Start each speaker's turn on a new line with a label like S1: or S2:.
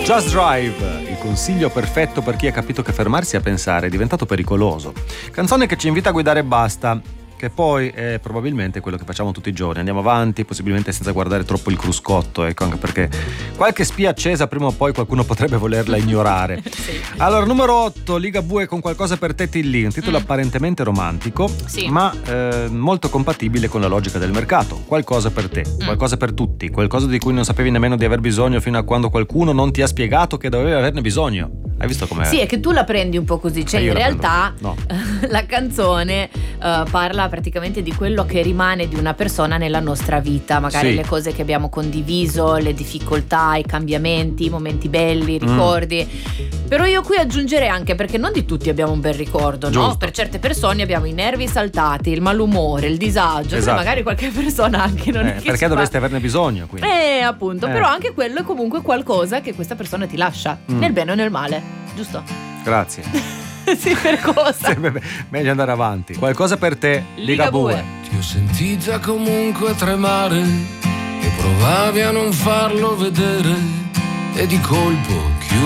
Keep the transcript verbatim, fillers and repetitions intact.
S1: Just Drive, il consiglio perfetto per chi ha capito che fermarsi a pensare è diventato pericoloso. Canzone che ci invita a guidare e basta, che poi è probabilmente quello che facciamo tutti i giorni. Andiamo avanti, possibilmente senza guardare troppo il cruscotto, ecco, anche perché qualche spia accesa prima o poi qualcuno potrebbe volerla ignorare. Sì. Allora, numero otto, Ligabue con Qualcosa per te Tilly, un titolo mm. apparentemente romantico, sì. ma eh, molto compatibile con la logica del mercato. Qualcosa per te, mm. qualcosa per tutti, qualcosa di cui non sapevi nemmeno di aver bisogno fino a quando qualcuno non ti ha spiegato che dovevi averne bisogno. Hai visto com'è?
S2: Sì, è che tu la prendi un po' così, cioè in realtà no. la canzone uh, parla praticamente di quello che rimane di una persona nella nostra vita, magari sì. le cose che abbiamo condiviso, le difficoltà, i cambiamenti, i momenti belli, i ricordi. Mm. Però io qui aggiungerei anche, perché non di tutti abbiamo un bel ricordo, Giusto. no? Per certe persone abbiamo i nervi saltati, il malumore, il disagio, esatto. magari qualche persona anche non
S1: eh,
S2: è che
S1: perché dovresti fa... averne bisogno, quindi.
S2: Eh, appunto, eh. però anche quello è comunque qualcosa che questa persona ti lascia, mm. nel bene o nel male, giusto?
S1: Grazie.
S2: Sì, per cosa?
S1: Sì, meglio andare avanti. Qualcosa per te, Ligabue.
S3: Ti ho sentita comunque tremare e provavi a non farlo vedere, e di colpo